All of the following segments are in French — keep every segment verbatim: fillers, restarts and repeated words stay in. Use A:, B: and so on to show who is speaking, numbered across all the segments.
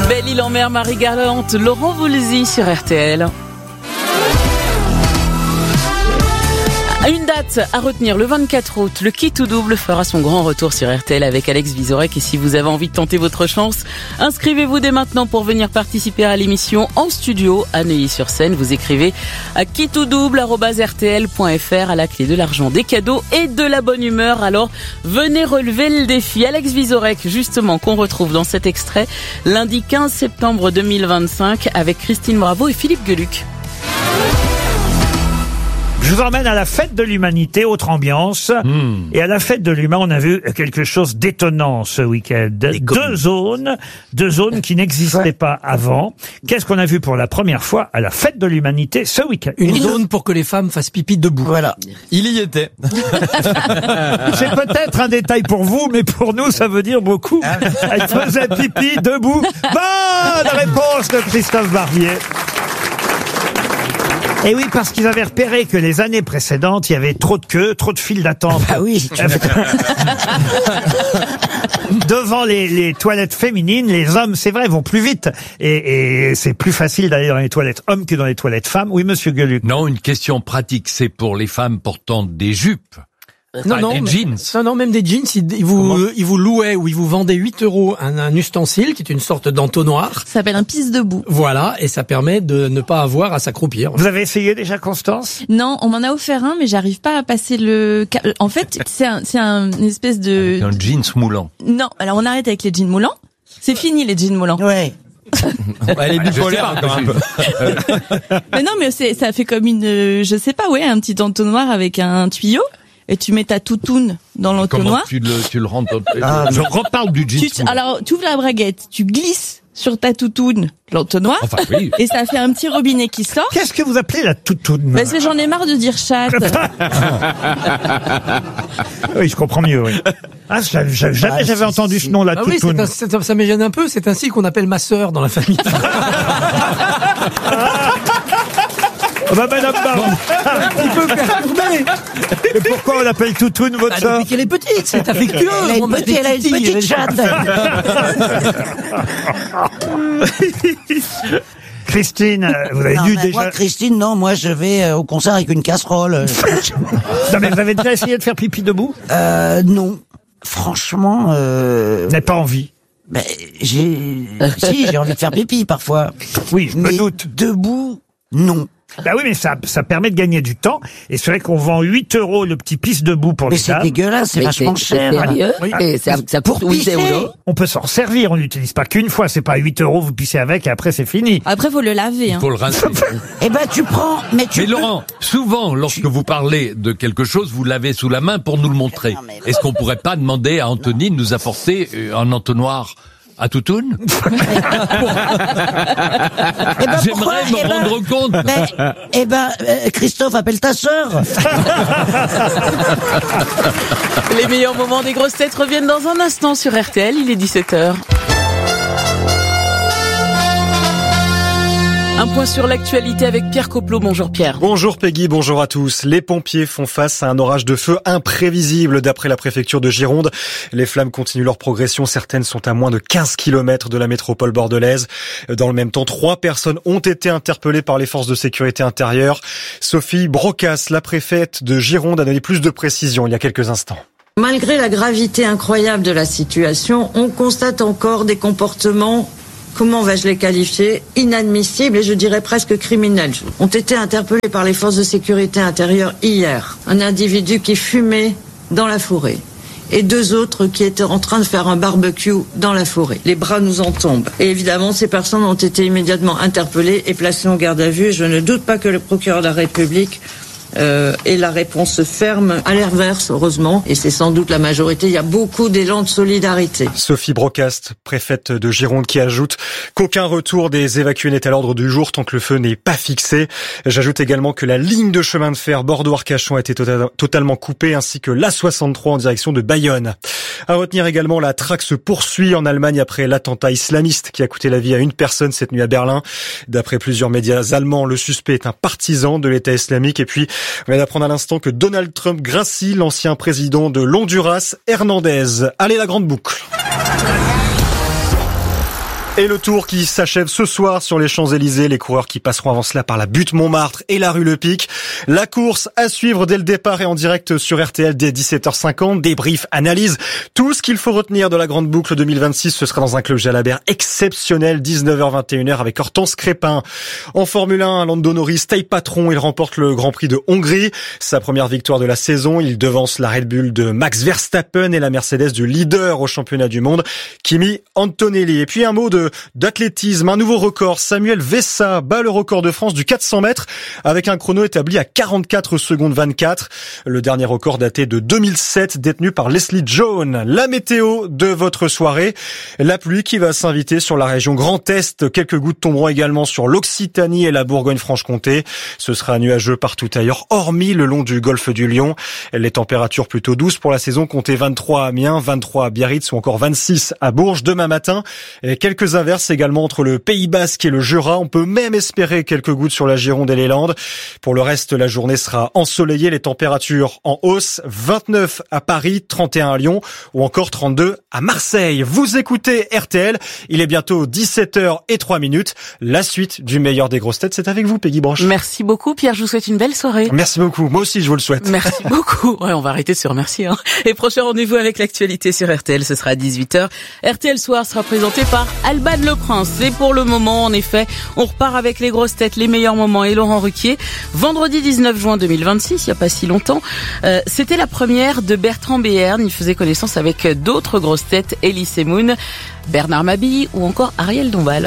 A: Belle-Île-en-Mer, Marie-Galante, Laurent Voulzy sur R T L. Une date à retenir, le vingt-quatre août, le Qui tout double fera son grand retour sur R T L avec Alex Vizorek. Et si vous avez envie de tenter votre chance, inscrivez-vous dès maintenant pour venir participer à l'émission en studio à Neuilly-sur-Seine. Vous écrivez à qui tout double arobase r t l point f r, à la clé de l'argent, des cadeaux et de la bonne humeur. Alors venez relever le défi. Alex Vizorek, justement, qu'on retrouve dans cet extrait lundi quinze septembre deux mille vingt-cinq avec Christine Bravo et Philippe Gueluc.
B: Je vous emmène à la fête de l'humanité, autre ambiance. Mmh. Et à la fête de l'humain, on a vu quelque chose d'étonnant ce week-end. Deux zones, deux zones qui n'existaient pas avant. Qu'est-ce qu'on a vu pour la première fois à la fête de l'humanité ce week-end?
C: Une zone pour que les femmes fassent pipi debout.
D: Voilà.
E: Il y était.
B: C'est peut-être un détail pour vous, mais pour nous, ça veut dire beaucoup. Elle faisait pipi debout. Bonne réponse de Christophe Barbier. Et oui, parce qu'ils avaient repéré que les années précédentes, il y avait trop de queues, trop de files d'attente.
D: Ah oui.
B: Devant les, les toilettes féminines, les hommes, c'est vrai, vont plus vite. Et, et c'est plus facile d'aller dans les toilettes hommes que dans les toilettes femmes. Oui, monsieur Gueluc.
E: Non, une question pratique, c'est pour les femmes portant des jupes.
C: Non,
E: ah,
C: non,
E: des
C: mais,
E: jeans.
C: non, non, même des jeans, ils, ils vous, euh, ils vous louaient ou ils vous vendaient huit euros un, un ustensile qui est une sorte d'entonnoir.
F: Ça s'appelle un pisse debout.
C: Voilà, et ça permet de ne pas avoir à s'accroupir.
B: Vous avez essayé déjà, Constance?
F: Non, on m'en a offert un, mais j'arrive pas à passer le... En fait, c'est un, c'est un, une espèce de...
E: Avec un jeans moulant.
F: Non, alors on arrête avec les jeans moulants. C'est fini les jeans moulants.
D: Ouais.
E: Elle est bipolaire quand même.
F: Mais non, mais c'est, ça fait comme une, je sais pas, ouais, un petit entonnoir avec un tuyau. Et tu mets ta toutoune dans l'entonnoir.
E: Comment tu le, tu le rentres dans...
B: Ah,
E: je reparle du jeans.
F: Tu, alors, tu ouvres la braguette, tu glisses sur ta toutoune l'entonnoir,
E: enfin, oui.
F: Et ça fait un petit robinet qui sort.
B: Qu'est-ce que vous appelez la toutoune?
F: Parce que j'en ai marre de dire chatte.
B: Oui, je comprends mieux, oui. Ah, j'avais, jamais ah, j'avais si, entendu si. ce nom, la
C: ah
B: toutoune.
C: Oui, c'est un, c'est un, ça me gêne un peu, c'est ainsi qu'on appelle ma sœur dans la famille.
B: Oh bah madame Baron,
C: un petit peu perturbé.
B: Et pourquoi on l'appelle toutoune, votre
C: bah,
B: sœur?
C: Depuis qu'elle est petite, c'est affectueux.
D: Elle a une petite, elle a une petite chatte.
B: Christine, vous avez
D: non,
B: dû déjà...
D: Moi, Christine, non, moi je vais au concert avec une casserole.
B: Non mais vous avez déjà essayé de faire pipi debout?
D: Euh, non. Franchement... Euh...
B: Vous n'avez pas envie?
D: Ben, j'ai... si, j'ai envie de faire pipi parfois.
B: Oui, je me
D: mais
B: doute.
D: Debout, non.
B: Bah oui, mais ça, ça permet de gagner du temps. Et c'est vrai qu'on vend huit euros le petit pisse debout pour
D: mais
B: les dames.
D: Mais c'est dégueulasse, c'est
G: mais
D: vachement
G: c'est,
D: cher.
G: C'est sérieux
B: oui.
G: Et ça, ça
D: pour pisser.
B: On peut s'en servir, on n'utilise pas qu'une fois. C'est pas huit euros, vous pissez avec et après c'est fini.
F: Après, faut le laver. Hein.
E: Il faut le rincer.
D: Eh ben, tu prends, mais tu
E: Mais
D: peux...
E: Laurent, souvent, lorsque
D: tu...
E: vous parlez de quelque chose, vous l'avez sous la main pour nous le montrer.
D: Non, mais...
E: Est-ce qu'on pourrait pas demander à Anthony de nous apporter un entonnoir à toutoune?
D: eh ben,
E: J'aimerais me
D: eh ben,
E: rendre compte.
D: Mais, eh ben, euh, Christophe, appelle ta sœur.
A: Les meilleurs moments des grosses têtes reviennent dans un instant sur R T L, il est dix-sept heures. Un point sur l'actualité avec Pierre Coplot. Bonjour Pierre.
H: Bonjour Peggy, bonjour à tous. Les pompiers font face à un orage de feu imprévisible d'après la préfecture de Gironde. Les flammes continuent leur progression. Certaines sont à moins de quinze kilomètres de la métropole bordelaise. Dans le même temps, trois personnes ont été interpellées par les forces de sécurité intérieure. Sophie Brocas, la préfète de Gironde, a donné plus de précisions il y a quelques instants.
I: Malgré la gravité incroyable de la situation, on constate encore des comportements, comment vais-je les qualifier, inadmissibles et je dirais presque criminels. Ont été interpellés par les forces de sécurité intérieure hier. Un individu qui fumait dans la forêt et deux autres qui étaient en train de faire un barbecue dans la forêt. Les bras nous en tombent. Et évidemment, ces personnes ont été immédiatement interpellées et placées en garde à vue. Et je ne doute pas que le procureur de la République Euh, et la réponse ferme à l'inverse, heureusement, et c'est sans doute la majorité. Il y a beaucoup d'élan de solidarité.
H: Sophie Brocast, préfète de Gironde, qui ajoute qu'aucun retour des évacués n'est à l'ordre du jour tant que le feu n'est pas fixé. J'ajoute également que la ligne de chemin de fer Bordeaux-Arcachon a été tota- totalement coupée, ainsi que l'A soixante-trois en direction de Bayonne. À retenir également, la traque se poursuit en Allemagne après l'attentat islamiste qui a coûté la vie à une personne cette nuit à Berlin. D'après plusieurs médias allemands, le suspect est un partisan de l'État islamique. Et puis, on vient d'apprendre à l'instant que Donald Trump gracie l'ancien président de l'Honduras, Hernandez. Allez, la grande boucle. Et le Tour qui s'achève ce soir sur les Champs-Élysées. Les coureurs qui passeront avant cela par la butte Montmartre et la rue Le Pic. La course à suivre dès le départ et en direct sur R T L dès dix-sept heures cinquante. Débrief, analyse. Tout ce qu'il faut retenir de la grande boucle deux mille vingt-six, ce sera dans un club Jalabert exceptionnel. dix-neuf heures vingt et une avec Hortense Crépin. En Formule un, Lando Norris taille patron. Il remporte le Grand Prix de Hongrie. Sa première victoire de la saison. Il devance la Red Bull de Max Verstappen et la Mercedes du leader au championnat du monde, Kimi Antonelli. Et puis un mot de d'athlétisme, un nouveau record. Samuel Vessa bat le record de France du quatre cents mètres avec un chrono établi à quarante-quatre secondes vingt-quatre. Le dernier record daté de deux mille sept, détenu par Leslie Jones. La météo de votre soirée. La pluie qui va s'inviter sur la région Grand Est. Quelques gouttes tomberont également sur l'Occitanie et la Bourgogne-Franche-Comté. Ce sera nuageux partout ailleurs, hormis le long du golfe du Lion. Les températures plutôt douces pour la saison. Comptez vingt-trois à Amiens, vingt-trois à Biarritz ou encore vingt-six à Bourges demain matin. Et quelques inverses également entre le Pays Basque et le Jura. On peut même espérer quelques gouttes sur la Gironde et les Landes. Pour le reste, la journée sera ensoleillée. Les températures en hausse. vingt-neuf à Paris, trente et un à Lyon ou encore trente-deux à Marseille. Vous écoutez R T L. Il est bientôt dix-sept heures zéro trois minutes. La suite du meilleur des grosses têtes, c'est avec vous, Peggy Broche.
A: Merci beaucoup, Pierre. Je vous souhaite une belle soirée.
H: Merci beaucoup. Moi aussi, je vous le souhaite.
A: Merci beaucoup. Ouais, on va arrêter de se remercier. Hein. Et prochain rendez-vous avec l'actualité sur R T L, ce sera à dix-huit heures. R T L Soir sera présenté par Alban Le Prince. Et pour le moment, en effet, on repart avec les grosses têtes, les meilleurs moments et Laurent Ruquier. Vendredi dix-neuf juin deux mille vingt-six, il n'y a pas si longtemps, euh, c'était la première de Bertrand Béhern. Il faisait connaissance avec d'autres grosses têtes, Elie Semoun, Bernard Mabille ou encore Ariel Dombal.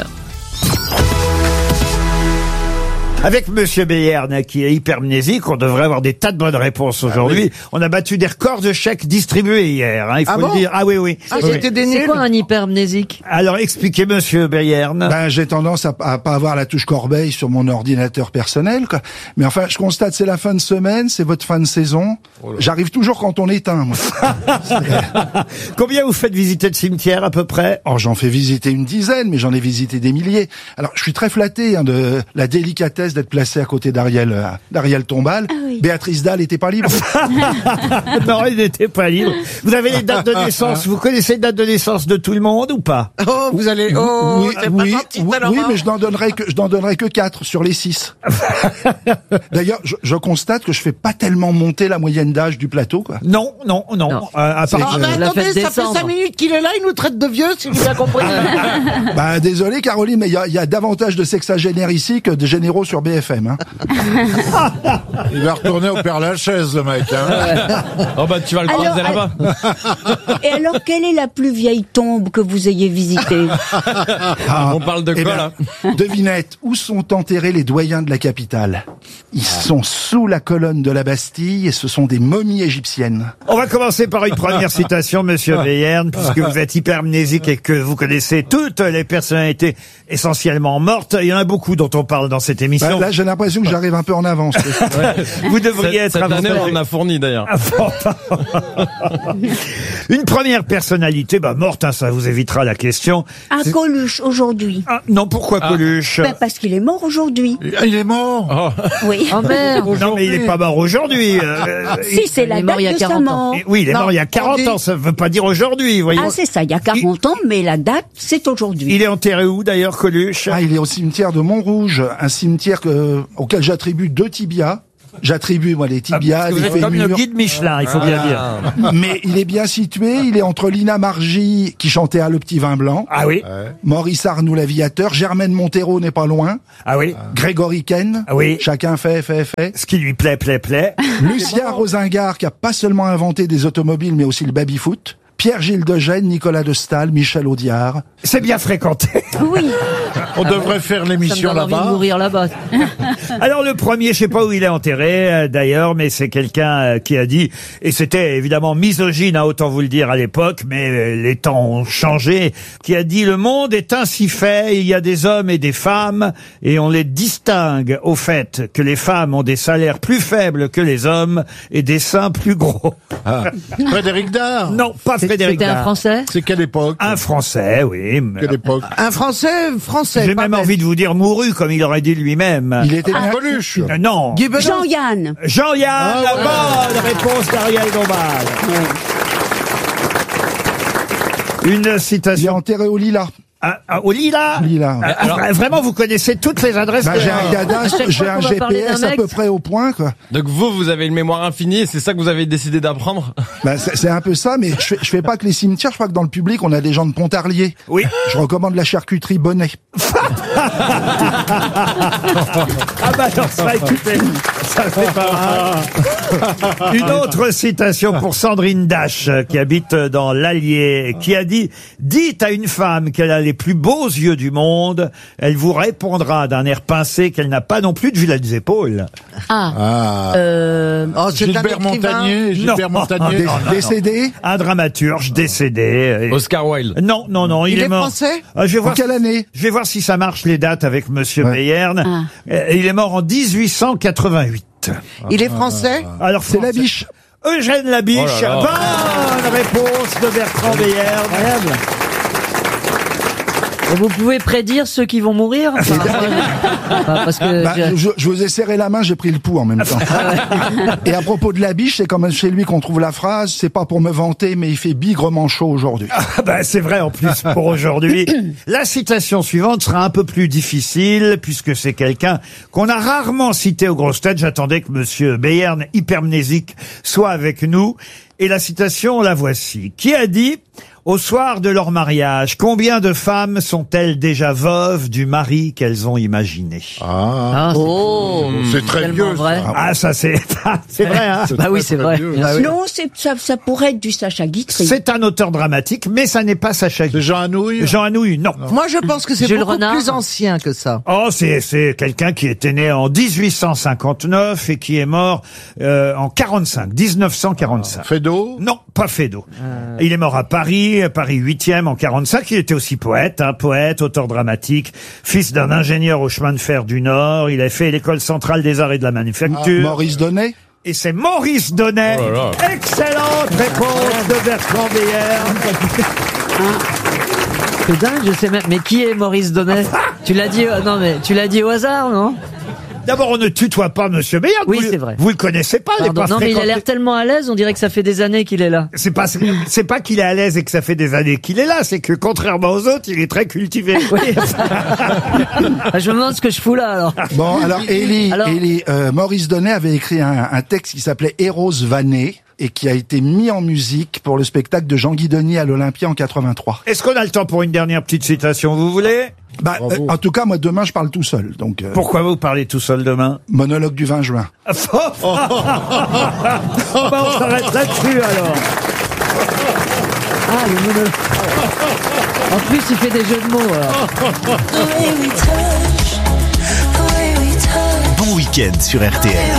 B: Avec Monsieur Béhern, qui est hypermnésique, on devrait avoir des tas de bonnes réponses aujourd'hui. Ah oui. On a battu des records de chèques distribués hier, hein, il faut
G: ah
B: le
G: bon
B: dire. Ah oui, oui.
G: Ah,
B: oui.
G: j'étais des nuls.
J: C'est quoi un hypermnésique?
B: Alors, expliquez, Monsieur Béhern.
G: Ben, j'ai tendance à, à pas avoir la touche corbeille sur mon ordinateur personnel, quoi. Mais enfin, je constate, c'est la fin de semaine, c'est votre fin de saison. Oh J'arrive toujours quand on éteint, moi.
B: Combien vous faites visiter de cimetières, à peu près?
G: Oh, j'en fais visiter une dizaine, mais j'en ai visité des milliers. Alors, je suis très flatté, hein, de la délicatesse d'être placé à côté d'Ariel, euh, d'Ariel Tombal.
J: Ah oui.
G: Béatrice Dalle n'était pas libre.
B: Non, elle n'était pas libre. Vous avez les dates de naissance, vous connaissez les dates de naissance de tout le monde ou pas?
G: Oh, vous allez, oh, oui, c'est oui, pas gentil, oui, oui, mais je n'en donnerai que, je n'en donnerai que quatre sur les six. D'ailleurs, je, je constate que je fais pas tellement monter la moyenne d'âge du plateau, quoi.
B: Non, non, non.
J: non.
B: Euh, à part,
J: oh, mais attendez, ça fait cinq minutes qu'il est là, il nous traite de vieux, si j'ai bien compris.
G: Bah, désolé, Caroline, mais il y a, y a davantage de sexagénaires ici que de généraux sur B F M, hein.
K: Il va retourner au Père Lachaise, le mec, hein.
E: Oh bah, tu vas le croiser là-bas.
J: Et alors, quelle est la plus vieille tombe que vous ayez visitée?
E: Ah, on parle de quoi,
G: eh ben,
E: là?
G: Devinette, où sont enterrés les doyens de la capitale? Ils sont sous la colonne de la Bastille et ce sont des momies égyptiennes.
B: On va commencer par une première citation, Monsieur Béhern, puisque vous êtes hypermnésique et que vous connaissez toutes les personnalités essentiellement mortes. Il y en a beaucoup dont on parle dans cette émission.
G: Bah, là, j'ai l'impression que j'arrive un peu en avance.
B: Vous devriez être
E: cette année,
B: avantagé.
E: on a fourni d'ailleurs.
B: Une première personnalité, bah morte, hein, ça vous évitera la question.
J: À Coluche, aujourd'hui.
B: Ah, non, pourquoi
E: Ah.
B: Coluche?
J: Ben, parce qu'il est mort aujourd'hui.
K: Il est mort.
E: Oh.
J: Oui.
B: Oh merde. Non, mais il est pas mort aujourd'hui. Euh,
J: Si, c'est la date de sa mort.
B: Et oui, il est
J: Non,
B: mort il y a quarante
J: on
B: ans, ça veut pas dire aujourd'hui, vous voyez.
J: Ah, c'est ça, il y a quarante ans, mais la date, c'est aujourd'hui.
B: Il est enterré où d'ailleurs, Coluche?
G: Ah, il est au cimetière de Montrouge, un cimetière que, auquel j'attribue deux tibias. J'attribue, moi, les tibias,
B: Ah,
G: les
B: vous êtes comme le
G: fémurs.
B: guide Michelin, il faut bien dire.
G: Mais il est bien situé, il est entre Lina Margy, qui chantait à Le Petit Vin Blanc.
B: Ah oui.
G: Maurice Arnoux, l'aviateur. Germaine Montero n'est pas loin.
B: Ah oui.
G: Grégory Ken.
B: Ah oui.
G: Chacun fait, fait, fait.
B: Ce qui lui plaît, plaît, plaît.
G: Lucien Rosengart, qui a pas seulement inventé des automobiles, mais aussi le baby-foot. Pierre-Gilles Degène, Nicolas de Staël, Michel Audiard.
B: C'est bien fréquenté.
J: Oui.
K: On devrait faire l'émission là-bas.
J: mourir là-bas.
B: Alors le premier, je sais pas où il est enterré euh, d'ailleurs, mais c'est quelqu'un euh, qui a dit, et c'était évidemment misogyne, hein, autant vous le dire à l'époque, mais euh, les temps ont changé, qui a dit: le monde est ainsi fait, il y a des hommes et des femmes, et on les distingue au fait que les femmes ont des salaires plus faibles que les hommes et des seins plus gros.
K: Ah. Frédéric Dard.
B: Non, pas Frédéric
J: C'était un
B: Dard.
J: Français?
K: C'est quelle époque?
B: Un Français, oui. mais-
K: Quelle époque?
J: Un Français, français.
B: J'ai même envie de vous dire mouru, comme il aurait dit lui-même.
G: Il était
K: Ah, Coluche.
B: Euh, non.
J: Jean-Yann.
B: Jean-Yann,
K: Ah,
B: la
K: ouais.
B: bonne réponse d'Ariel Dombal. Une
G: Il est
B: citation.
G: enterré au Lilas.
B: Ah, ah, au Lila.
G: Lila.
B: Ah,
E: Alors-
B: ah, vraiment, vous connaissez toutes les adresses.
G: Bah,
B: de-
G: j'ai un cadastre,
J: À chaque
G: j'ai
J: fois
G: un
J: qu'on va parler
G: G P S
J: d'un
G: à
J: mec-
G: peu près au point, quoi.
L: Donc vous, vous avez une mémoire infinie et c'est ça que vous avez décidé d'apprendre?
G: Bah, c'est c'est un peu ça, mais je fais, je fais pas que les cimetières. Je crois que dans le public, on a des gens de Pontarlier.
B: Oui.
G: Je recommande la charcuterie Bonnet.
B: Ah bah alors ça, écoutez, ça c'est pas mal. Une autre citation pour Sandrine Dash, qui habite dans l'Allier, qui a dit « Dites à une femme qu'elle a les plus beaux yeux du monde, elle vous répondra d'un air pincé qu'elle n'a pas non plus de vilaines épaules.
J: Ah.
K: Ah.
J: Euh,
K: Oh, Gilbert Montagnier, Gilbert
B: Non.
K: Montagnier.
G: Dé-
B: non, non.
G: décédé. »
B: Un dramaturge décédé.
L: Oscar Wilde.
B: Non, non, non, il,
G: Il
B: est,
G: est
B: mort.
G: français
B: Ah, je vais
G: En
B: voir
G: quelle année
B: Je vais voir si ça marche les dates avec Monsieur
G: Ouais.
B: Bayern.
J: Ah.
B: Euh, Il est mort en dix-huit cent quatre-vingt-huit.
M: Il est français?
B: Alors
G: C'est
B: français.
G: Labiche.
B: Eugène Labiche.
L: Oh là là.
B: Bonne réponse de Bertrand Bayern.
J: incroyable. Et vous pouvez prédire ceux qui vont mourir enfin, enfin, parce que
G: Bah,
J: je-
G: je, je vous ai serré la main, j'ai pris le pouls en même temps. Et à propos de Labiche, c'est quand même chez lui qu'on trouve la phrase, c'est pas pour me vanter, mais il fait bigrement chaud aujourd'hui.
B: Ah bah, c'est vrai en plus pour aujourd'hui. La citation suivante sera un peu plus difficile puisque c'est quelqu'un qu'on a rarement cité aux grosses têtes. J'attendais que Monsieur Bayern, hypermnésique, soit avec nous. Et la citation, la voici. Qui a dit « Au soir de leur mariage, combien de femmes sont-elles déjà veuves du mari qu'elles ont imaginé ?»
K: Ah.
J: Oh,
K: C'est très
J: tellement
K: vieux,
J: vrai.
K: ça.
B: Ah, ça c'est c'est vrai, hein.
J: Bah oui, c'est vrai.
B: Ah oui.
J: Non, c'est ça, ça pourrait être du Sacha Guitry.
B: C'est un auteur dramatique, mais ça n'est pas Sacha
K: C'est
B: Guitry.
K: Jean Anouilh.
B: Jean Anouilh, non.
M: Moi, je pense que c'est
J: Jules
M: beaucoup
J: Renard.
M: plus ancien que ça.
B: Oh, c'est c'est quelqu'un qui était né en dix-huit cent cinquante-neuf et qui est mort euh, en quarante-cinq, dix-neuf cent quarante-cinq.
K: Fédot.
B: Non, pas Fédot. Il est mort à Paris, Paris huitième en quarante-cinq. Il était aussi poète, hein, poète, auteur dramatique, fils d'un ingénieur au chemin de fer du Nord. Il a fait l'école centrale des arts et de la manufacture.
G: Maurice Donnet.
B: Et c'est Maurice Donnet.
L: Oh là là.
B: Excellente réponse de Bertrand Bayern.
J: C'est dingue, je sais même. Mais qui est Maurice Donnet? Tu l'as dit, euh, non mais tu l'as dit au hasard, non?
B: D'abord, on ne tutoie pas Monsieur Bayern.
J: Oui,
B: Vous le-
J: c'est vrai.
B: Vous le connaissez pas, il n'est
J: Pardon,
B: pas
J: non mais il a
B: fréquenté.
J: l'air tellement à l'aise, on dirait que ça fait des années qu'il est là.
B: C'est pas, c'est pas qu'il est à l'aise et que ça fait des années qu'il est là, c'est que contrairement aux autres, il est très cultivé.
J: Oui. Ah, je me demande ce que je fous là alors.
G: Bon, alors, Élie,
J: Alors-
G: Élie, euh, Maurice Donnet avait écrit un, un texte qui s'appelait Eros Vanné et qui a été mis en musique pour le spectacle de Jean Guidoni à l'Olympia en quatre-vingt-trois.
B: Est-ce qu'on a le temps pour une dernière petite citation, vous voulez?
G: Bah, euh, en tout cas, moi, demain, je parle tout seul. Donc, euh,
B: Pourquoi vous parlez tout seul demain?
G: monologue du vingt juin.
B: Bah, on s'arrête là-dessus alors.
J: Ah, le mono. En plus, il fait des jeux de mots alors.
N: Bon week-end sur R T L.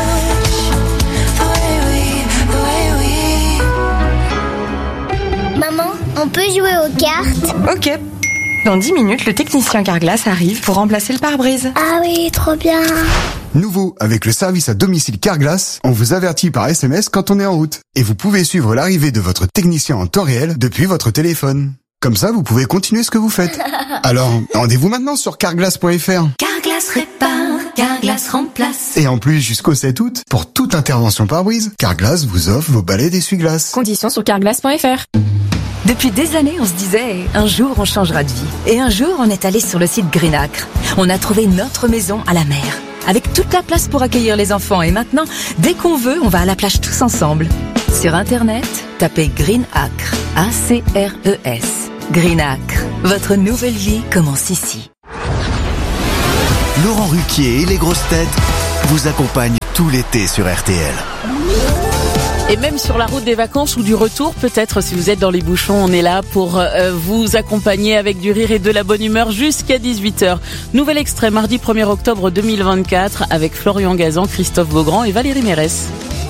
O: Maman, on peut jouer aux cartes?
P: Ok. Dans dix minutes, le technicien Carglass arrive pour remplacer le pare-brise.
O: Ah oui, trop bien.
Q: Nouveau, avec le service à domicile Carglass, on vous avertit par S M S quand on est en route. Et vous pouvez suivre l'arrivée de votre technicien en temps réel depuis votre téléphone. Comme ça, vous pouvez continuer ce que vous faites. Alors, rendez-vous maintenant sur carglass point f r.
R: Carglass répare, Carglass remplace.
Q: Et en plus, jusqu'au sept août, pour toute intervention pare-brise, Carglass vous offre vos balais d'essuie-glace.
P: Conditions sur carglass point f r.
S: Depuis des années, on se disait, un jour on changera de vie. Et un jour, on est allé sur le site Greenacre. On a trouvé notre maison à la mer, avec toute la place pour accueillir les enfants. Et maintenant, dès qu'on veut, on va à la plage tous ensemble. Sur Internet, tapez Greenacre, A C R E S. Greenacre, votre nouvelle vie commence ici.
N: Laurent Ruquier et les grosses têtes vous accompagnent tout l'été sur R T L.
A: Et même sur la route des vacances ou du retour, peut-être si vous êtes dans les bouchons, on est là pour euh, vous accompagner avec du rire et de la bonne humeur jusqu'à dix-huit heures. Nouvel extrait mardi premier octobre deux mille vingt-quatre avec Florian Gazan, Christophe Beaugrand et Valérie Mérès.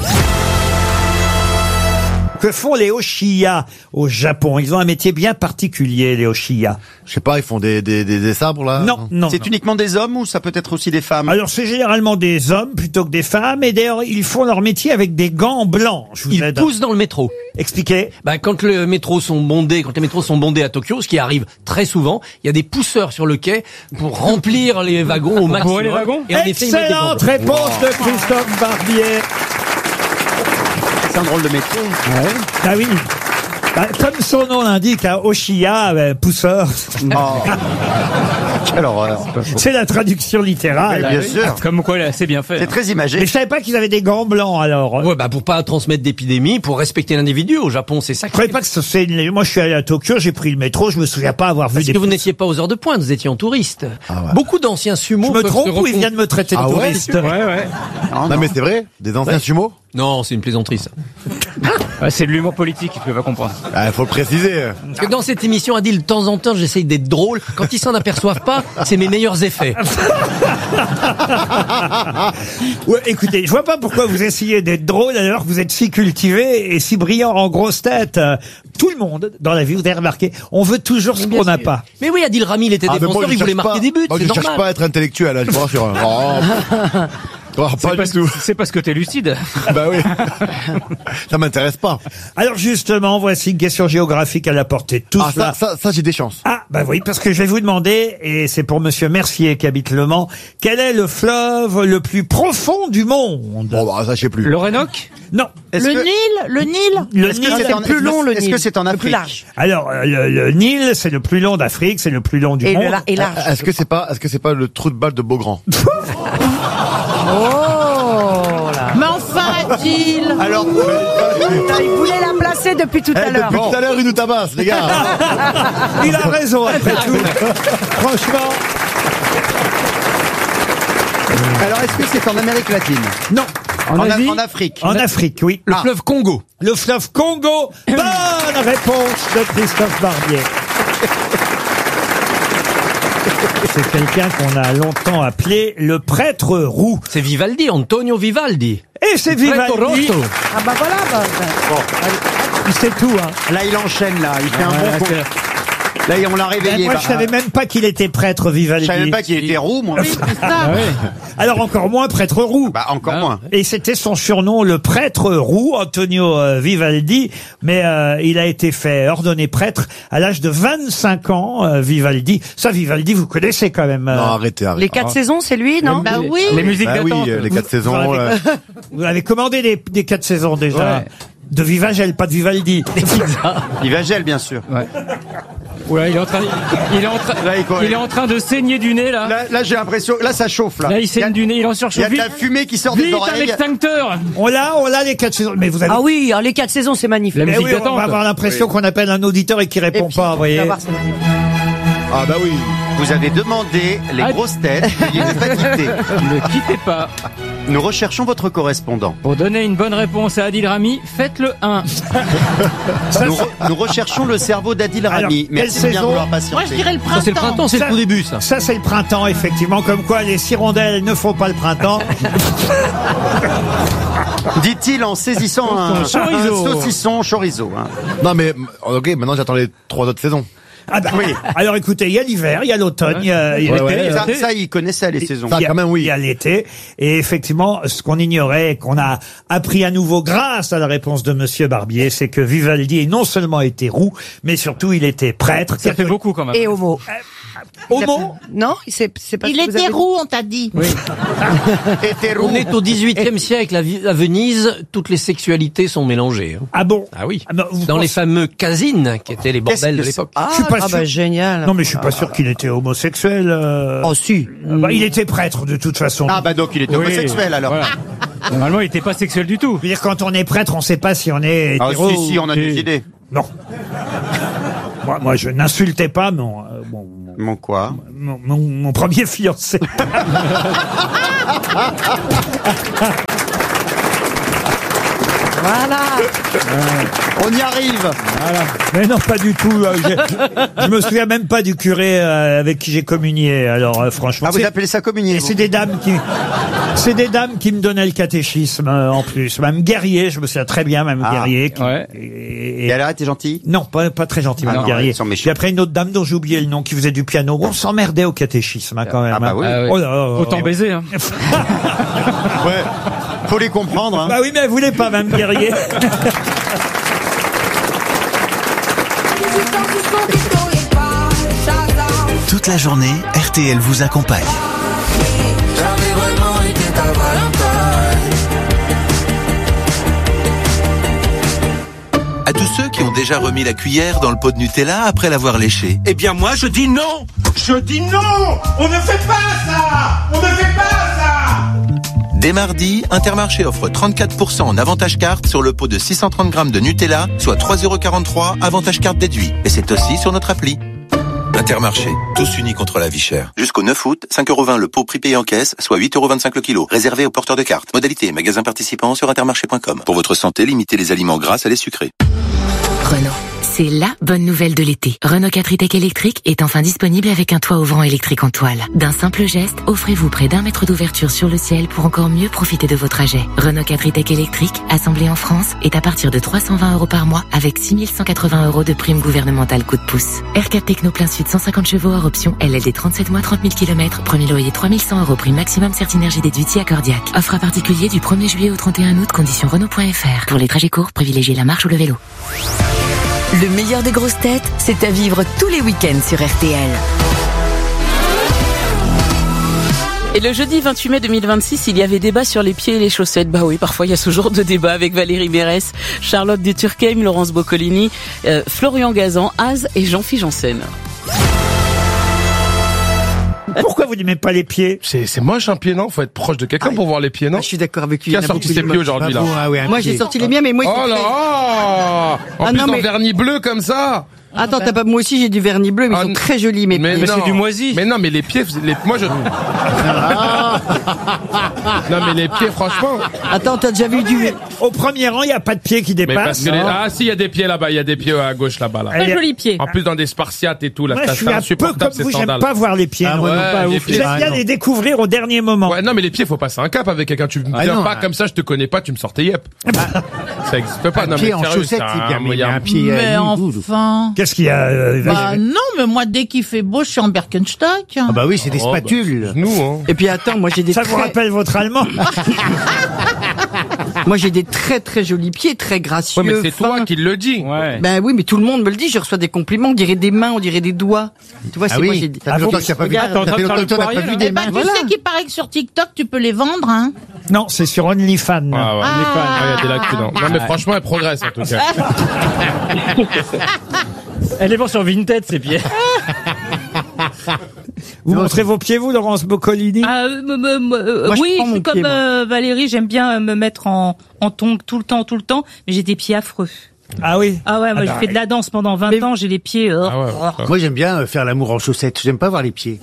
B: Que font les Oshiya au Japon? Ils ont un métier bien particulier, les Oshiya.
T: Je sais pas, ils font des, des, des, des sabres, là?
B: Non, non.
T: C'est
B: non.
T: uniquement des hommes ou ça peut être aussi des femmes?
B: Alors c'est généralement des hommes plutôt que des femmes, et d'ailleurs ils font leur métier avec des gants blancs. Je vous
C: Ils
B: aide.
C: poussent dans le métro.
B: Expliquez.
C: Bah, quand le métro sont bondés, quand les métros sont bondés à Tokyo, ce qui arrive très souvent, il y a des pousseurs sur le quai pour remplir les wagons au maximum.
L: les wagons
C: Et en effet, ils mettent des gants
B: Excellente
C: blancs.
B: réponse de Christophe Barbier.
T: C'est un drôle de métier.
B: Ah oui. Bah, comme son nom l'indique, hein, Oshiya, euh, pousseur.
T: Quelle horreur.
B: C'est la traduction littérale.
T: Oui, bien sûr.
C: Comme quoi, là, c'est bien fait.
T: C'est très imagé.
B: Mais je savais pas qu'ils avaient des gants blancs, alors.
C: Ouais, bah, pour pas transmettre d'épidémie, pour respecter l'individu. Au Japon, c'est ça.
B: Je croyais pas que c'est une... Moi, je suis allé à Tokyo, j'ai pris le métro, je me souviens pas avoir vu
C: Parce
B: des...
C: que vous n'étiez pas aux heures de pointe, vous étiez en touriste. Beaucoup d'anciens sumo.
B: Je me
C: peuvent
B: trompe
C: se
B: ou il
C: recon-
B: vient de me traiter de
C: Ah ouais
B: touriste?
C: Ouais, ouais.
T: Non, non, mais c'est vrai. Des anciens sumo.
C: Non, c'est une plaisanterie, ça.
L: C'est de l'humour politique, tu peux pas comprendre.
T: Ah, faut le préciser.
C: Parce que dans cette émission, Adil, de temps en temps, j'essaye d'être drôle. Quand ils s'en aperçoivent pas, c'est mes meilleurs effets.
B: Ouais, écoutez, je vois pas pourquoi vous essayez d'être drôle alors que vous êtes si cultivé et si brillant en grosse tête. Euh, Tout le monde, dans la vie, vous avez remarqué, on veut toujours ce qu'on n'a pas.
C: Mais oui, Adil Rami, il était
T: Ah, mais moi,
C: défenseur,
T: je
C: il voulait
T: cherche
C: marquer
T: pas-
C: des buts,
T: Moi,
C: c'est
T: je
C: normal.
T: cherche pas à être intellectuel, là, je vous rassure. Oh. Oh,
L: C'est
T: pas
L: parce,
T: du tout.
L: c'est parce que t'es lucide.
T: Bah oui. Ça m'intéresse pas.
B: Alors justement, voici une question géographique à la portée de tous.
T: Ah, ça, ça, ça, j'ai des chances.
B: Ah, bah oui, parce que je vais vous demander, et c'est pour Monsieur Mercier qui habite Le Mans, quel est le fleuve le plus profond du monde?
T: Bon, bah, ça, je sais plus.
L: L'Orénoque?
B: Non.
I: Le
T: que-
I: Nil, le Nil.
B: Le
T: Est-ce
B: Nil,
T: que c'est
I: c'est
T: en-
I: le plus long, le
T: Est-ce
I: Nil.
T: que c'est en
I: Le plus
T: Afrique?
I: large.
B: Alors, euh, le, le Nil, c'est le plus long d'Afrique, c'est le plus long du
I: Et,
B: monde.
I: le, la- et large.
T: Est-ce que c'est pas, est-ce que c'est pas le trou de balle de Beaugrand?
I: Oh là. Mais enfin, Adil.
T: Alors,
M: Il voulait la placer depuis tout à
T: eh,
M: l'heure.
T: depuis tout à l'heure, il nous tabasse, les gars.
B: Il a raison, après tout. Franchement,
T: Alors, est-ce que c'est en Amérique latine?
B: non.
T: En,
L: Asie
T: en Afrique?
B: En Afrique, oui.
C: Le fleuve Congo.
B: Le fleuve Congo. Bonne réponse de Christophe Barbier. C'est quelqu'un qu'on a longtemps appelé le prêtre roux.
C: C'est Vivaldi, Antonio Vivaldi.
B: Et c'est
C: Prêtre
B: Vivaldi.
C: Rosso.
M: Ah bah voilà. Bah,
B: C'est tout, hein.
T: Là, il enchaîne, là. Il fait un
L: Ouais,
T: bon coup.
L: c'est-
T: Là, on l'a
B: Ben,
T: réveillé.
B: moi,
T: bah.
B: je savais même pas qu'il était prêtre,
T: Je
B: Vivaldi.
T: savais même pas qu'il était roux, moi.
B: Alors encore moins prêtre roux.
T: Bah, encore moins.
B: Et c'était son surnom, le prêtre roux, Antonio euh, Vivaldi. Mais euh, il a été fait ordonner prêtre à l'âge de vingt-cinq ans, euh, Vivaldi. Ça, Vivaldi, vous connaissez quand même. euh,
T: Non, arrêtez, arrêtez.
M: les quatre saisons, c'est lui, non?
I: Bah oui.
L: Les musiques
T: Bah oui,
L: d'attente.
T: euh, les quatre
B: Vous-
T: saisons.
B: vous
T: euh,
B: avez- Vous avez commandé des, des quatre saisons déjà.
L: Ouais.
B: De Vivagel, pas de Vivaldi.
T: Il va gel, bien sûr.
L: Oula, il est en train, il est en train,
T: Là, il corrige.
L: il est en train de saigner du nez, là.
T: Là, là j'ai l'impression. Là, ça chauffe, là.
L: Là, il
T: y a,
L: saigne du nez, il est en
T: il y
L: surchauffe.
T: a de la fumée qui sort des
L: Vite, un
T: oreilles.
L: extincteur.
B: On l'a, on l'a les quatre saisons. Mais vous avez.
M: Ah oui, alors les quatre saisons, c'est magnifique.
L: La
B: Eh
L: musique
B: oui, on
L: d'attente.
B: va avoir l'impression qu'on appelle un auditeur et qu'il répond
M: puis,
B: pas, vous voyez.
M: tu vas voir, c'est magnifique.
T: Ah, bah oui. Vous avez demandé les
L: Ah.
T: grosses têtes. Veuillez ne pas quitter.
L: Ne quittez pas.
T: Nous recherchons votre correspondant.
L: Pour donner une bonne réponse à Adil Rami, faites le un.
T: Nous, re- nous recherchons le cerveau d'Adil
B: Alors,
T: Rami.
B: quelle
T: Merci de bien
B: saison
T: vouloir patienter.
I: Moi, je dirais le printemps.
C: Ça, c'est le printemps, c'est le
B: Ça-
C: tout début, ça.
B: Ça, c'est le printemps, effectivement. Comme quoi, les hirondelles ne font pas le printemps.
T: Dit-il en saisissant un, un
L: Chorizo.
T: saucisson chorizo. Hein. Non mais ok, maintenant j'attends les trois autres saisons.
B: Ah bah, oui. Alors écoutez, il y a l'hiver, il y a l'automne, il y a, il y a
T: Ouais,
B: l'été.
T: ouais, ça, ça, il connaissait les saisons.
B: Il y a- Il y a l'été. Et effectivement, ce qu'on ignorait et qu'on a appris à nouveau grâce à la réponse de Monsieur Barbier, c'est que Vivaldi non seulement était roux, mais surtout il était prêtre.
L: Ça fait beaucoup quand même.
M: Et homo.
B: Homo?
M: Non, c'est c'est pas.
I: Il
M: ce que vous
I: était
M: avez-
I: roux, on t'a dit.
C: On est au dix-huitième siècle, à, Vi- à Venise, toutes les sexualités sont mélangées. hein.
B: Ah bon?
C: Ah oui.
B: non, vous
C: Dans les
B: pensez-
C: fameux casines, qui étaient les bordels de
T: que
C: l'époque.
M: Ah,
B: Je suis pas
M: ah
B: sûr.
M: bah génial.
B: Non, mais je suis pas sûr qu'il était homosexuel. euh.
M: Oh si.
B: Ah bah, il était prêtre de toute façon.
T: Ah bah donc il était
L: Oui.
T: homosexuel alors.
L: Voilà. Normalement, il était pas sexuel du tout.
B: Je veux dire, quand on est prêtre, on sait pas si on est
T: Ah
B: hétéro
T: si si, on a
B: ou-
T: des idées.
B: Non. moi, moi, je n'insultais pas mon, euh, mon,
T: Mon quoi?
B: mon, mon- mon premier fiancé.
M: Voilà.
T: On y arrive.
B: Mais non, pas du tout. euh, j'ai- Je me souviens même pas du curé euh, avec qui j'ai communié. Alors, euh, franchement,
T: Ah vous
B: c'est-
T: appelez ça communier?
B: et
T: vous
B: c'est des dames qui, c'est des dames qui me donnaient le catéchisme euh, en plus. Mme Guerrier, je me souviens très bien, Mme
T: Ah,
B: Guerrier. Qui,
L: ouais.
B: et-
T: Et elle a été gentille?
B: Non, pas, pas très gentil, Mme
T: non,
B: Guerrier.
T: ils sont méchants.
B: Puis après une autre dame dont j'ai oublié le nom qui faisait du piano. On s'emmerdait au catéchisme hein, quand même.
T: Ah bah
B: hein.
T: oui.
L: Ah oui.
B: Oh là là,
L: Autant
B: oh.
L: baiser. Hein.
T: Ouais. Faut les comprendre. Hein.
B: Bah oui, mais elle voulait pas, Mme Guerrier.
N: Toute la journée, R T L vous accompagne. À deux
U: ceux qui ont déjà remis la cuillère dans le pot de Nutella après l'avoir léché.
V: Eh bien moi je dis non. Je dis non. On ne fait pas ça. On ne fait pas ça.
U: Dès mardi, Intermarché offre trente-quatre pour cent en avantage carte sur le pot de six cent trente grammes de Nutella, soit trois euros quarante-trois, avantage carte déduit. Et c'est aussi sur notre appli. Intermarché, tous unis contre la vie chère. Jusqu'au neuf août, cinq euros vingt le pot prix payé en caisse, soit huit euros vingt-cinq le kilo. Réservé aux porteurs de cartes. Modalité, magasin participant sur intermarché point com. Pour votre santé, limitez les aliments gras à les sucrés.
W: Renault. C'est la bonne nouvelle de l'été. Renault quatre e-Tech électrique est enfin disponible avec un toit ouvrant électrique en toile. D'un simple geste, offrez-vous près d'un mètre d'ouverture sur le ciel pour encore mieux profiter de vos trajets. Renault quatre e-Tech électrique, assemblé en France, est à partir de trois cent vingt euros par mois avec six mille cent quatre-vingts euros de prime gouvernementale coup de pouce. R quatre Techno plein sud cent cinquante chevaux hors option, L L D trente-sept mois trente mille kilomètres, premier loyer trois mille cent euros, prime maximum Certinergie déduite accordiaque. Offre à particulier du premier juillet au trente et un août, conditions Renault point F R. Pour les trajets courts, privilégiez la marche ou le vélo.
S: Le meilleur des grosses têtes, c'est à vivre tous les week-ends sur R T L.
A: Et le jeudi vingt-huit mai deux mille vingt-six, il y avait débat sur les pieds et les chaussettes. Bah oui, parfois il y a ce genre de débat avec Valérie Mérès, Charlotte de Turckheim, Laurence Boccolini, euh, Florian Gazan, Az et Jean-Philippe Janssen.
B: Pourquoi vous n'aimez pas les pieds?
L: C'est, c'est moche un pied, non? Faut être proche de quelqu'un pour voir les pieds, non?
M: Je suis d'accord avec lui.
L: Qui a sorti ses pieds aujourd'hui, là?
M: Moi, j'ai sorti les miens, mais moi,
L: Oh là là! En
M: Ah
L: plus,
M: non,
L: en
M: mais-
L: vernis bleu comme ça!
M: Attends, t'as pas, moi aussi, j'ai du vernis bleu, mais ils sont très jolis, mes
L: Mais,
M: pieds.
L: non. Mais non, mais les pieds, les, moi je. Non, mais les pieds, franchement.
M: Attends, t'as déjà vu du.
B: Au premier rang, il n'y a pas de pieds qui
L: Mais parce
B: dépassent.
L: que les- Ah, si, il y a des pieds là-bas, il y a des pieds à gauche là-bas, là.
B: Très jolis
A: pieds.
L: En plus, dans des spartiates et tout, là,
B: Moi,
L: ça
B: je suis
L: c'est
B: un peu
L: insupportable,
B: comme
L: ces
B: vous, j'aime
L: sandales.
B: pas voir les pieds.
L: Ah,
B: non.
L: ouais,
B: Pas
L: les
B: ouf.
L: pieds,
B: J'aime bien
L: non.
B: les découvrir au dernier moment.
L: Ouais, non, mais les pieds, faut passer un cap avec quelqu'un. Tu me
B: Ah
L: viens
B: non,
L: pas
B: hein.
L: comme ça, je te connais pas, tu me sortais yep. Ça existe pas,
X: Un
L: non,
X: pied
L: mais
X: en
L: sérieux,
X: chaussette,
L: c'est
X: c'est bien,
L: un
X: mais
L: moyen.
X: un pied
Y: Mais
X: euh, nu,
Y: enfin.
B: Qu'est-ce qu'il y a euh,
Y: Bah
B: Valérie
Y: non, mais moi dès qu'il fait beau, je suis en Birkenstock.
X: Ah bah oui, c'est des
L: Oh, bah,
X: spatules.
L: Nous, hein.
M: Et puis attends, moi j'ai des
B: Ça
M: très...
B: vous rappelle votre allemand?
M: moi j'ai des très très jolis pieds, très gracieux.
L: Ouais, mais c'est
M: fins.
L: toi qui le dis. Ouais.
M: Ben oui, mais tout le monde me le dit, je reçois des compliments, on dirait des mains, on dirait des doigts. Tu vois,
X: Ah
M: c'est
X: oui,
M: moi j'ai des...
X: ça fait longtemps que t'as pas vu-
M: Regarde,
X: ça fait longtemps que t'as pas vu des
Y: Eh ben,
X: mains.
Y: tu
M: Voilà.
Y: sais qu'il paraît que sur TikTok, tu peux les vendre, hein.
B: Non, c'est sur OnlyFans.
L: Ah, ouais.
Y: Ah.
L: Il y a des lacunes. Non, Non, mais franchement, elle progresse, en tout cas.
J: Elle est bon sur Vinted, ces pieds.
B: Vous montrez vos pieds, vous, Laurence Boccolini?
Z: Ah, euh, me- me- me- euh,
M: Moi, je
Z: oui,
M: prends
Z: je
M: mon
Z: suis comme
M: pied, moi.
Z: euh, Valérie, j'aime bien euh, me mettre en, en tongs tout le temps, tout le temps, mais j'ai des pieds affreux.
B: Ah oui?
Z: Ah ouais, moi
B: Ah
Z: j'ai
B: bah,
Z: fait de la danse pendant vingt ans, j'ai les pieds... euh,
L: Ah ouais,
Z: oh.
X: Moi, j'aime bien euh, faire l'amour en chaussettes. J'aime pas voir les pieds.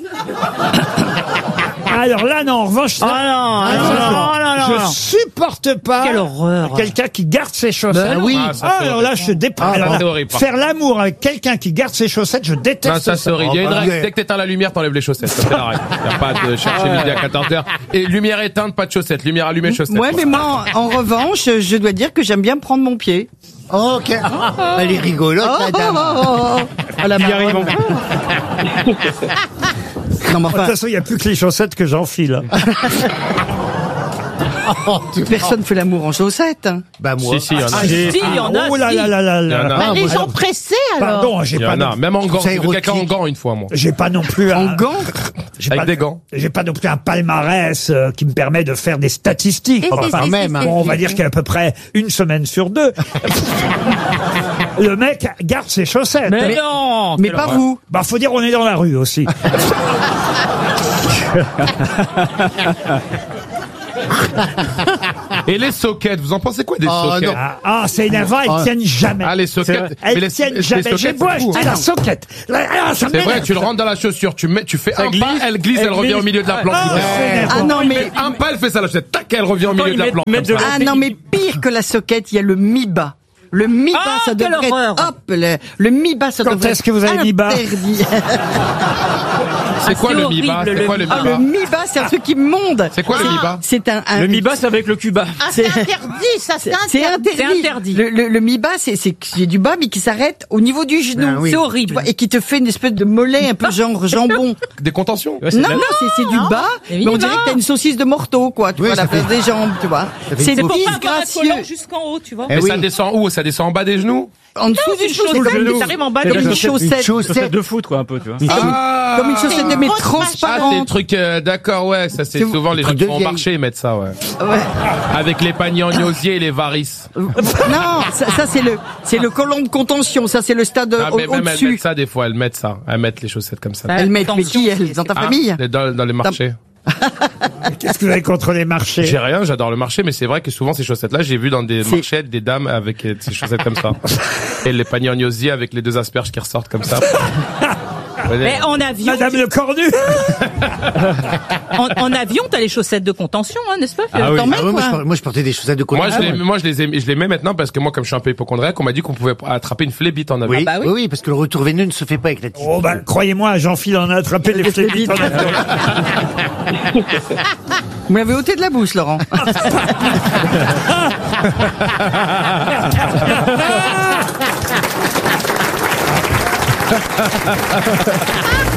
B: Alors là, non, en revanche, ça-
Z: Ah non,
B: Ah,
Z: ah
B: ça,
Z: non, non, non,
B: je
Z: non.
B: supporte pas
Z: Quelle horreur.
B: quelqu'un qui garde ses chaussettes.
Z: Ben
B: Ah oui.
L: Ah, ça,
B: Ah,
L: c'est
B: alors là, je déprime.
L: Ah,
B: Alors là,
L: c'est horrible, par
B: faire l'amour avec quelqu'un qui garde ses chaussettes, je déteste
L: Non, ça, c'est horrible. Il y a une
X: Oh, bah,
L: règle.
X: ouais.
L: Dès que t'éteins la lumière, t'enlèves les chaussettes. Ça, c'est la règle. Il n'y a pas de chercher midi à quatorze heures. Et lumière éteinte, pas de chaussettes. Lumière allumée, chaussettes.
M: Ouais, mais moi, en, en revanche, je dois dire que j'aime bien prendre mon pied.
X: Oh, ok. Elle est rigolote,
M: Oh,
X: la dame.
M: oh, oh, oh. Ah, la
J: Qui arrive en-
M: Non, mais
B: De toute
M: enfin,
B: façon, il n'y a plus que les chaussettes que j'enfile.
M: personne fait l'amour en chaussettes. hein.
X: Bah, moi.
L: Si, si, il y en a.
Z: Ah, si, il y en a,
B: Oh là
Z: si.
B: là là là
L: Il y en a.
B: là.
Y: Bah,
L: Ah,
Y: les
L: moi,
Y: gens pressés, alors.
B: Pardon, j'ai
L: Il y
B: pas
L: en
B: non,
L: a. Même en gants.
X: ça
L: J'ai vu quelqu'un en
X: érotique.
L: gants une fois, moi.
B: j'ai pas non plus
M: En
B: un,
M: gants.
B: j'ai
L: Avec
B: pas-
L: des gants.
B: J'ai pas non plus un palmarès euh, qui me permet de faire des statistiques.
Y: Si, si,
B: Enfin,
Y: si,
X: même,
Y: si,
X: hein.
Y: si.
B: bon, on va dire qu'à peu près une semaine sur deux, le mec garde ses chaussettes.
Z: Mais non.
M: Mais pas vous.
B: Bah, faut dire on est dans la rue aussi.
L: Et les sockets, vous en pensez quoi des
X: Oh,
L: sockets?
X: non.
B: Ah, ah, c'est énervant, elles
X: Ah.
B: tiennent jamais.
L: Ah, les sockets.
B: Elles
L: Mais les-
B: tiennent
L: les
B: jamais.
L: sockets,
B: J'ai beau
L: c'est fou,
B: acheter
L: hein.
B: la socket. Là, ah, ça
L: C'est vrai,
B: m'énerve.
L: tu le rentres dans la chaussure, tu mets, tu fais un pas, elle glisse, elle,
J: elle
L: revient au
J: glisse.
L: milieu de la plante.
B: Ah, c'est énervant.
M: Ah non, mais,
L: Un pas, elle fait ça, la chaussette, tac, elle revient au milieu
J: ils
L: de la
J: mettent-
L: plante.
J: mettent
L: comme
J: de
L: ça.
J: la-
M: ah non, mais pire que la soquette, il y a le mi-bas. Le mi-bas,
Z: Ah,
M: ça
Z: quelle
M: devrait
Z: horreur.
M: être, hop, le, le mi-bas, ça
B: Quand
M: devrait
B: est-ce que vous avez mis bas
M: interdit.
L: C'est quoi
Z: c'est
L: le
Z: horrible,
L: mi-bas? C'est
Z: le
L: quoi le
M: Ah, le
L: mi-bas?
M: mi-bas, c'est un truc immonde.
L: C'est quoi le
M: Ah,
L: mi-bas?
M: C'est un, un-
J: Le mi-bas, c'est avec le cuba.
Y: Ah, c'est interdit, ça, c'est
M: C'est
Y: interdit.
M: interdit.
Z: C'est interdit.
M: Le, le, le mi-bas, c'est, c'est, c'est du bas, mais qui s'arrête au niveau du genou.
X: Ah oui.
Z: C'est
M: Tu
Z: horrible.
M: vois, et qui te fait une espèce de mollet un peu genre jambon.
L: Des contentions?
J: Ouais, c'est
M: Non,
J: de la-
M: non, c'est, c'est du bas,
Z: Et
M: mais on
Z: mi-bas.
M: dirait que t'as une saucisse de morteau, quoi. Tu
X: Oui,
M: vois,
X: ça
M: la place
X: fait-
M: des jambes, tu vois.
X: fait
M: C'est
X: une
Z: C'est pour pas avoir un
M: disgracieux.
Z: collant jusqu'en haut, tu vois.
X: Eh
L: Mais
X: oui.
L: ça descend où? Ça descend en bas des genoux?
M: En dessous
Z: Non,
M: d'une
Z: une chaussette,
M: chaussette,
Z: mais t'arrives en bas
M: comme
Z: d'une
M: une
Z: chaussette.
M: chaussette.
D: Chaussette de foot, quoi, un peu, tu vois.
L: Ah
M: Comme une chaussette de mais
L: Ah, c'est le
M: transparente.
L: truc, euh, d'accord, ouais, ça c'est
M: C'est
L: souvent les gens
M: truc
L: qui
M: de
L: vont au
M: vieille.
L: marché, ils mettent ça, ouais.
M: Ouais.
L: Avec les paniers en osier et les varices.
M: Non, ça, ça, c'est le, c'est le colon de contention. Ça, c'est le stade
L: Ah,
M: au-
L: mais même elles
M: au-dessus.
L: mettent ça des fois, elles mettent ça. Elles mettent les chaussettes comme ça.
M: Elles mettent, mais qui, elles? Dans ta
L: Ah,
M: famille?
L: dans, dans les marchés.
B: Qu'est-ce que vous avez contre les marchés?
L: J'ai rien, j'adore le marché, mais c'est vrai que souvent ces chaussettes-là, j'ai vu dans des marchés des dames avec euh, ces chaussettes comme ça. Et les paniers en osier avec les deux asperges qui ressortent comme ça.
Z: Mais en avion.
B: Madame le Cornu.
Z: en, en avion, t'as les chaussettes de contention, hein, n'est-ce pas?
X: Ah oui.
Z: T'en mets,
X: Ah ouais, moi,
Z: quoi.
X: je, por- moi, je portais des chaussettes de
L: Moi,
X: contention.
L: je les, moi, je les, ai- je les mets maintenant parce que moi, comme je suis un peu hypochondriaque, on m'a dit qu'on pouvait attraper une flébite en avion.
X: Oui, oui. oui, parce que le retour veineux ne se fait pas avec la tige.
B: Oh bah, croyez-moi, Jean-Phil en a attrapé les flébites en avion.
M: Vous m'avez ôté de la bouche, Laurent.
B: Ah